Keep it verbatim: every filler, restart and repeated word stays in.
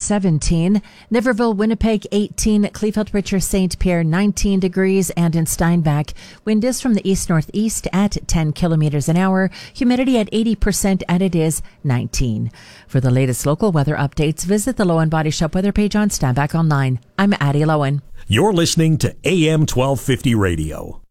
seventeen. Niverville, Winnipeg, eighteen. Kleefeld, Richard, Saint Pierre, nineteen degrees. And in Steinbach, wind is from the east-northeast at ten kilometers an hour. Humidity at eighty percent, and it is nineteen. For the latest local weather updates, visit the Lowen Body Shop weather page on Steinbach Online. I'm Addie Lowen. You're listening to A M twelve fifty Radio.